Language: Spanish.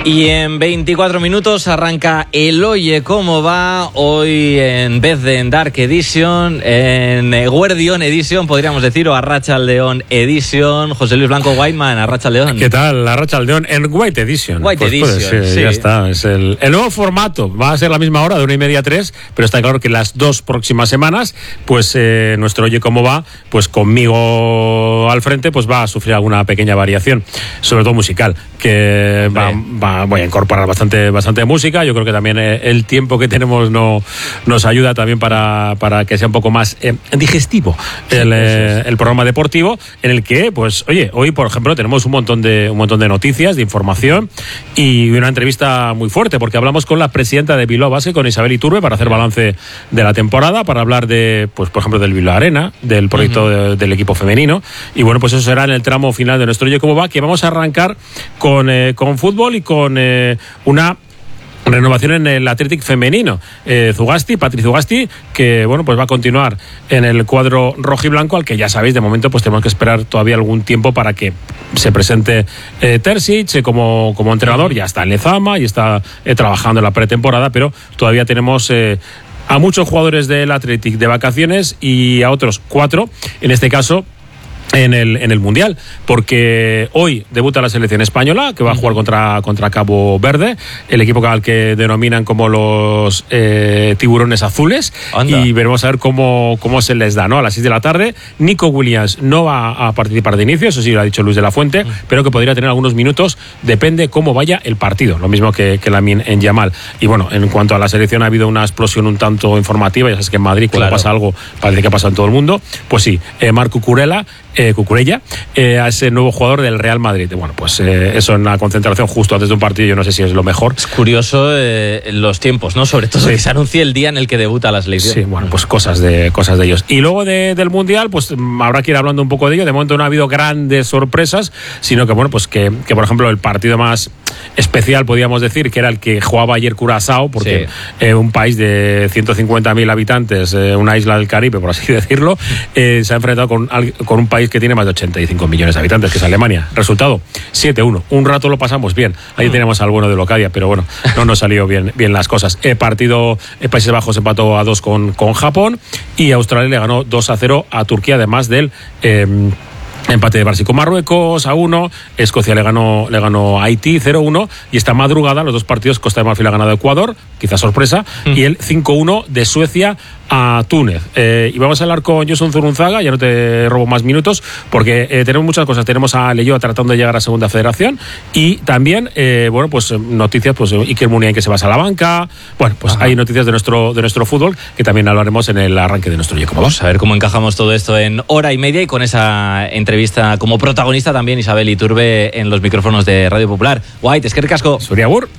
Y en 24 minutos arranca el Oye Cómo Va. Hoy, en vez de en Dark Edition, en Guardión Edition, podríamos decir, o Arratsaldeon Edition. José Luis Blanco Whiteman, Arratsaldeon. ¿Qué tal? Arratsaldeon en White Edition. White Edition, sí. Ya está. Es el nuevo formato. Va a ser la misma hora, de 1:30 a 3, pero está claro que las dos próximas semanas, pues nuestro Oye Cómo Va, pues conmigo al frente, pues va a sufrir alguna pequeña variación, sobre todo musical, que voy a incorporar bastante música. Yo creo que también el tiempo que tenemos nos ayuda también para que sea un poco más digestivo el programa deportivo, en el que, pues, oye, hoy, por ejemplo, tenemos un montón de noticias, de información y una entrevista muy fuerte, porque hablamos con la presidenta de Bilbao Basket, con Isabel Iturbe, para hacer balance de la temporada, para hablar de, pues, por ejemplo, del Bilbao Arena, del proyecto del equipo femenino. Y bueno, pues eso será en el tramo final de nuestro Oye Cómo Va, que vamos a arrancar con fútbol y con una renovación en el Athletic femenino. Patrick Zugasti, que bueno, pues va a continuar en el cuadro rojiblanco, al que ya sabéis, de momento pues tenemos que esperar todavía algún tiempo para que se presente Terzic como entrenador. Ya está en Lezama y está trabajando en la pretemporada, pero todavía tenemos a muchos jugadores del Athletic de vacaciones y a otros 4, en este caso en el Mundial, porque hoy debuta la selección española, que va a jugar contra Cabo Verde, el equipo al que denominan como los tiburones azules. Anda. Y veremos a ver cómo se les da, ¿no? A las 6 de la tarde. Nico Williams no va a participar de inicio, eso sí lo ha dicho Luis de la Fuente, pero que podría tener algunos minutos, depende cómo vaya el partido, lo mismo que Lamine Yamal. Y bueno, en cuanto a la selección, ha habido una explosión un tanto informativa. Ya sabes que en Madrid, cuando pasa algo, parece que pasa en todo el mundo. Pues sí, Marc Cucurella, a ese nuevo jugador del Real Madrid. Bueno, pues eso en la concentración justo antes de un partido, yo no sé si es lo mejor. Es curioso los tiempos, ¿no? Sobre todo que se anuncie el día en el que debuta la selección. Sí, bueno, pues cosas de ellos. Y luego del Mundial, pues habrá que ir hablando un poco de ello. De momento no ha habido grandes sorpresas, sino que, bueno, pues que por ejemplo, el partido más especial, podríamos decir, que era el que jugaba ayer Curazao, porque un país de 150.000 habitantes, una isla del Caribe, por así decirlo, se ha enfrentado con un país que tiene más de 85 millones de habitantes, que es Alemania. Resultado, 7-1. Un rato lo pasamos bien. Ahí tenemos al bueno de Locadia, pero bueno, no nos salió bien las cosas. Partido, Países Bajos empató a 2 con Japón, y Australia le ganó 2-0 a Turquía, además del empate de Brasil con Marruecos a 1, Escocia le ganó a Haití 0-1, y esta madrugada los dos partidos, Costa de Marfil ha ganado a Ecuador, quizás sorpresa, y el 5-1 de Suecia a Túnez. Y vamos a hablar con Josun Zurunzaga, ya no te robo más minutos, porque tenemos muchas cosas. Tenemos a Leyoa tratando de llegar a Segunda Federación, y también, bueno, pues noticias, pues Iker Muniain, que se va a la banca. Bueno, pues hay noticias de nuestro fútbol, que también hablaremos en el arranque de nuestro Oye Cómo Va. Vamos a ver cómo encajamos todo esto en hora y media, y con esa entrevista como protagonista también Isabel Iturbe en los micrófonos de Radio Popular. White, eskerrik asko. Zuri agur.